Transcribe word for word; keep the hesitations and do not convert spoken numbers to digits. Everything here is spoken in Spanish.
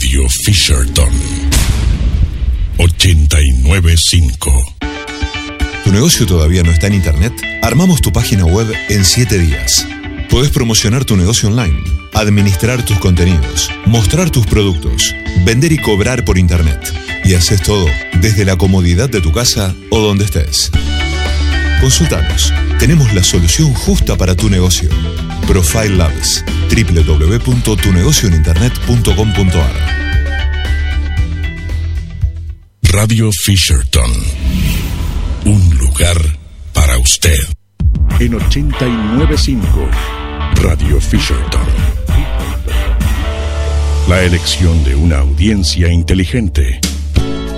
Radio Fisherton ochenta y nueve punto cinco. ¿Tu negocio todavía no está en internet? Armamos tu página web en siete días. Podés promocionar tu negocio online, administrar tus contenidos, mostrar tus productos, vender y cobrar por internet. Y haces todo desde la comodidad de tu casa o donde estés. Consultanos. Tenemos la solución justa para tu negocio. Profile Labs. doble u doble u doble u punto tu negocio en internet punto com punto a r. Radio Fisherton. Un lugar para usted. En ochenta y nueve punto cinco. Radio Fisherton. La elección de una audiencia inteligente.